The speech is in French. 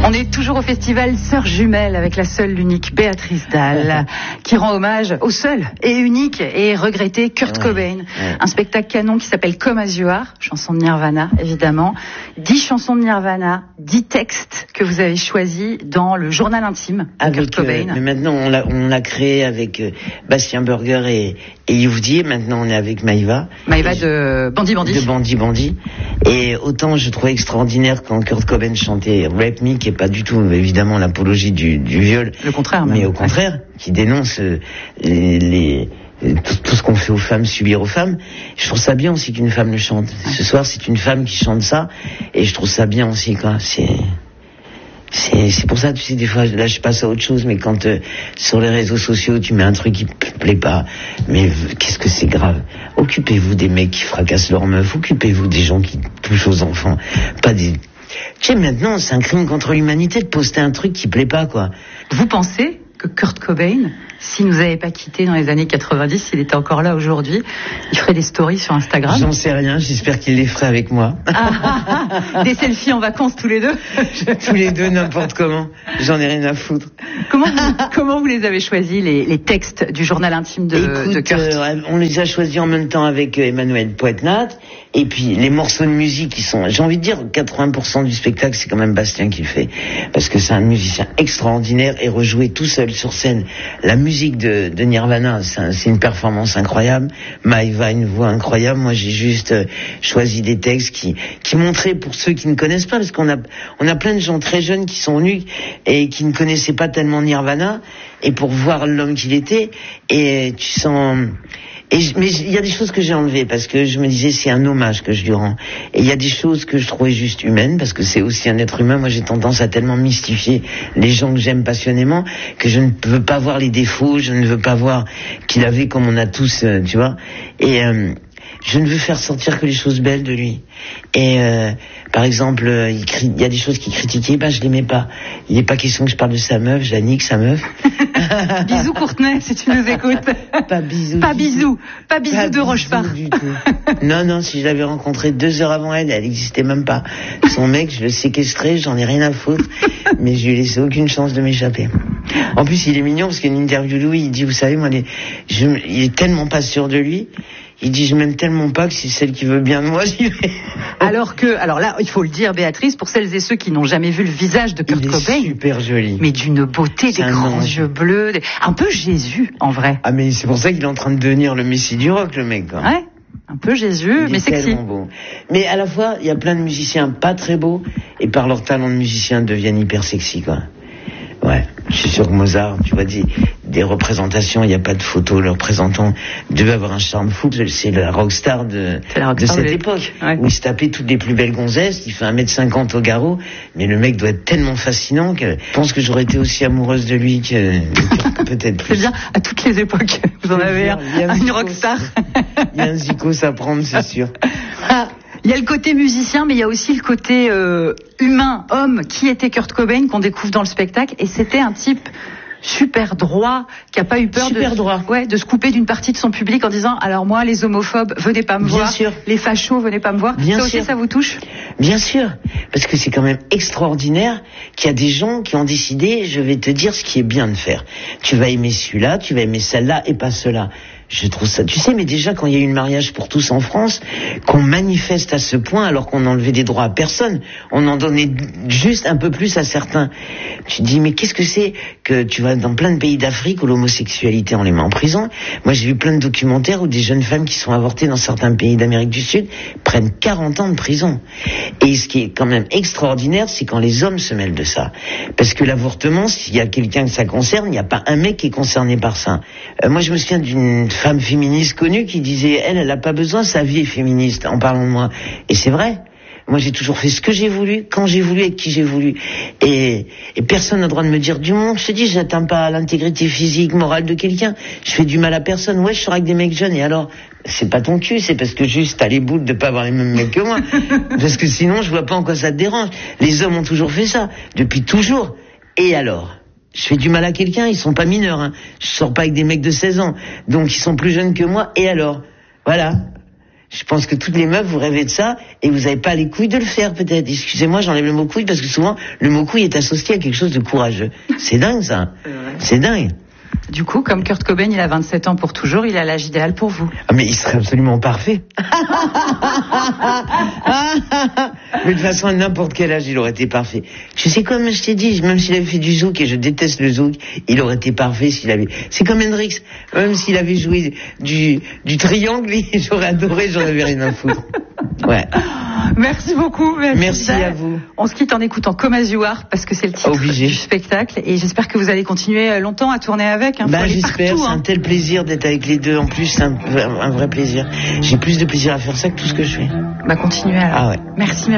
On est toujours au festival Sœurs Jumelles avec la seule, l'unique Béatrice Dalle qui rend hommage au seul et unique et regretté Kurt Cobain. Un spectacle canon qui s'appelle Come As You Are, chanson de Nirvana évidemment. 10 chansons de Nirvana, 10 textes que vous avez choisis dans le journal intime de Kurt Cobain. Mais maintenant on l'a créé avec Bastien Burger et Youvdi. Maintenant on est avec Maïva. Maïva de Bandit Bandit. De Bandit Bandit. Et autant je trouvais extraordinaire quand Kurt Cobain chantait Rape Me, qui est pas du tout évidemment l'apologie du viol. Le contraire. Mais au contraire, qui dénonce tout ce qu'on fait aux femmes, subir aux femmes. Je trouve ça bien aussi qu'une femme le chante. Ce soir, c'est une femme qui chante ça, et je trouve ça bien aussi, quoi. C'est pour ça, tu sais, des fois, là, je passe à autre chose, mais quand sur les réseaux sociaux, tu mets un truc qui te plaît pas, mais qu'est-ce que c'est grave. Occupez-vous des mecs qui fracassent leurs meufs, occupez-vous des gens qui touchent aux enfants, pas des... Tu sais, maintenant, c'est un crime contre l'humanité de poster un truc qui plaît pas, quoi. Vous pensez que Kurt Cobain, s'il nous avait pas quittés dans les années 90, s'il était encore là aujourd'hui, il ferait des stories sur Instagram? J'en sais rien, j'espère qu'il les ferait avec moi. Des selfies en vacances tous les deux? Tous les deux, n'importe comment. J'en ai rien à foutre. Comment vous les avez choisis, les textes du journal intime de Kurt? On les a choisis en même temps avec Emmanuel Poitnat. Et puis, les morceaux de musique qui sont, j'ai envie de dire, 80% du spectacle, c'est quand même Bastien qui le fait. Parce que c'est un musicien extraordinaire et rejouer tout seul sur scène. La musique de Nirvana, c'est une performance incroyable. Maïva, une voix incroyable. Moi, j'ai juste choisi des textes qui montraient, pour ceux qui ne connaissent pas, parce qu'on a plein de gens très jeunes qui sont venus et qui ne connaissaient pas tellement Nirvana, et pour voir l'homme qu'il était, et tu sens... mais il y a des choses que j'ai enlevées parce que je me disais c'est un hommage que je lui rends. Et il y a des choses que je trouvais juste humaines parce que c'est aussi un être humain. Moi j'ai tendance à tellement mystifier les gens que j'aime passionnément que je ne veux pas voir les défauts, je ne veux pas voir qu'il avait comme on a tous, tu vois. Et je ne veux faire sortir que les choses belles de lui. Et par exemple, il y a des choses qu'il critiquait, je l'aimais pas. Il n'est pas question que je parle de sa meuf, je la nique sa meuf. Bisous Courtenay, si tu nous écoutes. Pas bisous. Pas bisous de Rochefort. Du tout. Non, si je l'avais rencontrée 2 heures avant elle n'existait même pas. Son mec, je le séquestrais, j'en ai rien à foutre, mais je lui ai laissé aucune chance de m'échapper. En plus, il est mignon parce qu'il y a une interview de lui, il dit, vous savez, moi, il est tellement pas sûr de lui. Il dit, je m'aime tellement pas que c'est celle qui veut bien de moi, j'y vais. Alors là, il faut le dire, Béatrice, pour celles et ceux qui n'ont jamais vu le visage de Kurt Cobain. Il est super joli. Mais d'une beauté, des grands yeux bleus, un peu Jésus, en vrai. Ah, mais c'est pour ça qu'il est en train de devenir le messie du rock, le mec, quoi. Ouais. Un peu Jésus, mais sexy. Beau. Mais à la fois, il y a plein de musiciens pas très beaux, et par leur talent de musicien deviennent hyper sexy, quoi. Ouais, je suis sûr que Mozart, tu vois, des représentations, il n'y a pas de photos, le représentant devait avoir un charme fou, c'est la rockstar de cette époque, où il se tapait toutes les plus belles gonzesses, il fait 1m50 au garrot, mais le mec doit être tellement fascinant que je pense que j'aurais été aussi amoureuse de lui que peut-être plus. C'est bien, à toutes les époques, vous en avez une rockstar. Il y a un zikos à prendre, c'est sûr. Il y a le côté musicien, mais il y a aussi le côté humain, homme, qui était Kurt Cobain, qu'on découvre dans le spectacle. Et c'était un type super droit, qui a pas eu peur de se couper d'une partie de son public en disant, alors moi, les homophobes, venez pas me voir. Sûr. Les fachos, venez pas me voir. Bien ça sûr. aussi, ça vous touche? Bien sûr. Parce que c'est quand même extraordinaire qu'il y a des gens qui ont décidé, je vais te dire ce qui est bien de faire. Tu vas aimer celui-là, tu vas aimer celle-là et pas cela. Je trouve ça, tu sais, mais déjà quand il y a eu le mariage pour tous en France, qu'on manifeste à ce point alors qu'on enlevait des droits à personne, on en donnait juste un peu plus à certains. Tu te dis, mais qu'est-ce que c'est que tu vas dans plein de pays d'Afrique où l'homosexualité on les met en prison. Moi j'ai vu plein de documentaires où des jeunes femmes qui sont avortées dans certains pays d'Amérique du Sud prennent 40 ans de prison. Et ce qui est quand même extraordinaire, c'est quand les hommes se mêlent de ça. Parce que l'avortement, s'il y a quelqu'un que ça concerne, il n'y a pas un mec qui est concerné par ça. Moi je me souviens d'une femme féministe connue qui disait elle n'a pas besoin, sa vie est féministe en parlant de moi. Et c'est vrai. Moi, j'ai toujours fait ce que j'ai voulu, quand j'ai voulu, avec qui j'ai voulu. Et personne n'a le droit de me dire du monde. Je te dis, je n'atteins pas l'intégrité physique, morale de quelqu'un. Je fais du mal à personne. Ouais, je sors avec des mecs jeunes. Et alors, c'est pas ton cul, c'est parce que juste t'as les boules de pas avoir les mêmes mecs que moi. Parce que sinon, je vois pas en quoi ça te dérange. Les hommes ont toujours fait ça. Depuis toujours. Et alors? Je fais du mal à quelqu'un, ils sont pas mineurs, hein. Je sors pas avec des mecs de 16 ans. Donc, ils sont plus jeunes que moi. Et alors? Voilà. Je pense que toutes les meufs, vous rêvez de ça, et vous n'avez pas les couilles de le faire, peut-être. Excusez-moi, j'enlève le mot couille, parce que souvent, le mot couille est associé à quelque chose de courageux. C'est dingue, ça. C'est dingue. Du coup, comme Kurt Cobain, il a 27 ans pour toujours, il a l'âge idéal pour vous. Ah, mais il serait absolument parfait. Mais de toute façon, à n'importe quel âge, il aurait été parfait. Je sais, comme je t'ai dit, même s'il avait fait du zouk, et je déteste le zouk, il aurait été parfait s'il avait... C'est comme Hendrix. Même s'il avait joué du triangle, j'aurais adoré, j'en avais rien à foutre. Ouais. Merci beaucoup. Merci à vous. On se quitte en écoutant Come As You Are, parce que c'est le titre du spectacle, et j'espère que vous allez continuer longtemps à tourner avec. J'espère, c'est un tel plaisir d'être avec les deux. En plus, c'est un vrai plaisir. J'ai plus de plaisir à faire ça que tout ce que je fais. Continuez alors. Ah ouais. Merci.